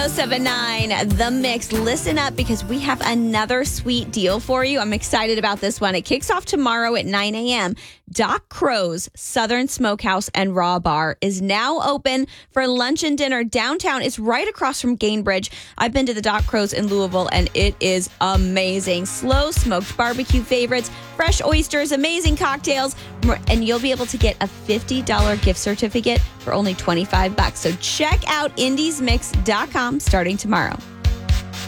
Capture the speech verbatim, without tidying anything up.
oh seven nine, The Mix. Listen up because we have another sweet deal for you. I'm excited about this one. It kicks off tomorrow at nine a.m. Doc Crow's Southern Smokehouse and Raw Bar is now open for lunch and dinner downtown. It's right across from Gainbridge. I've been to the Doc Crow's in Louisville, and it is amazing. Slow smoked barbecue favorites, fresh oysters, amazing cocktails, and you'll be able to get a fifty dollars gift certificate for only twenty-five bucks. So check out indies mix dot com starting tomorrow.